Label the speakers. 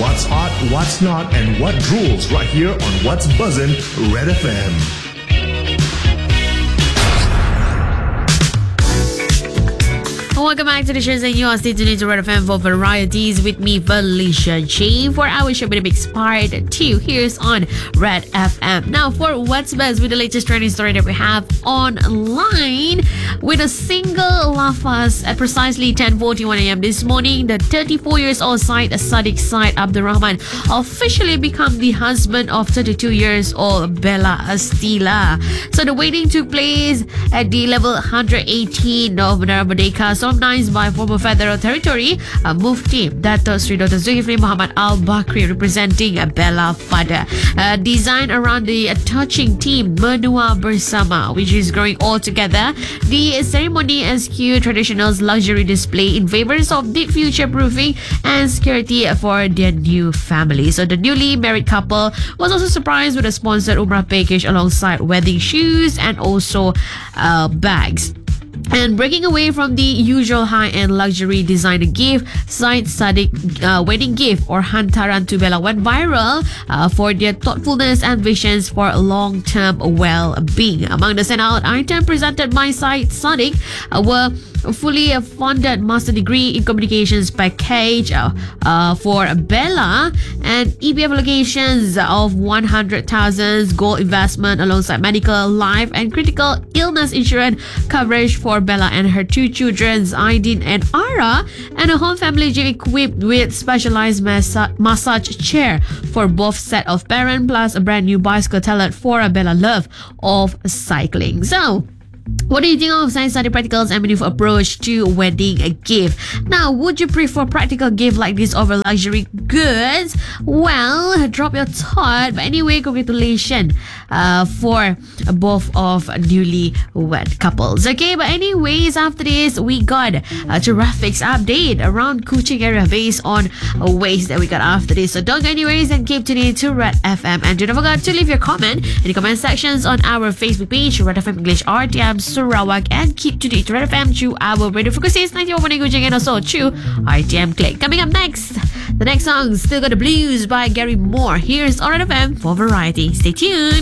Speaker 1: what's hot, what's not, and what rules right here on What's Buzzin' Red FM.
Speaker 2: Welcome back to the show, and you are staying tuned to Red FM for varieties with me, Felicia J. For our show, Mix Part 2, here's on Red FM. Now, for What's Best with the latest trending story that we have online, with a single lafaz at precisely 10:41 a.m. this morning, the 34 years old Sadiq Said Abdurrahman officially become the husband of 32 years old Bella Astila. So the wedding took place at the level 118 of Menara Merdeka, solemnized by former Federal Territory Mufti Dato' Sri Dr. Zulkifli Muhammad Al-Bakri, representing Bella father. Designed around the touching theme Menua Bersama, which is growing all together, the ceremony eschewed traditional luxury display in favors of deep future proofing and security for their new family. So the newly married couple was also surprised with a sponsored Umrah package alongside wedding shoes and also bags. And breaking away from the usual high-end luxury designer gift, Said Sadiq wedding gift or hantaran to Bella went viral for their thoughtfulness and visions for long-term well-being. Among the standout items presented by Said Sadiq were fully funded master degree in communications package for Bella, and EPF allocations of 100,000 gold investment alongside medical, life and critical illness insurance coverage for Bella and her two children, Aidin and Ara, and a home family gym equipped with specialized massage chair for both set of parents, plus a brand new bicycle tailored for Bella love of cycling. So, what do you think of Said Sadiq Practical's amenity approach to wedding gift? Now, would you prefer practical gift like this over luxury goods? Well, drop your thought. But anyway, congratulations for both of newly wed couples. Okay, but anyways, after this, we got a traffic update around Kuching area based on ways that we got after this. So don't go anyways and keep tuning to Red FM. And do not forget to leave your comment in the comment sections on our Facebook page, Red FM English RTM Sarawak, and keep tuned to Red FM through our radio frequencies 91.9 Kuching and also through RTM Click. Coming up next, the next song, Still Got the Blues by Gary Moore. Here's on Red FM for variety. Stay tuned.